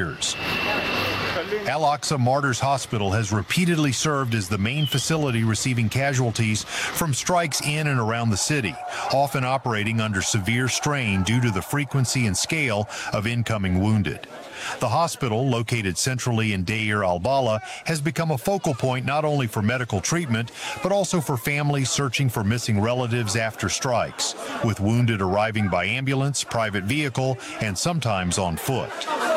leaders. Al-Aqsa Martyrs Hospital has repeatedly served as the main facility receiving casualties from strikes in and around the city, often operating under severe strain due to the frequency and scale of incoming wounded. The hospital, located centrally in Deir al-Balah, has become a focal point not only for medical treatment, but also for families searching for missing relatives after strikes, with wounded arriving by ambulance, private vehicle, and sometimes on foot.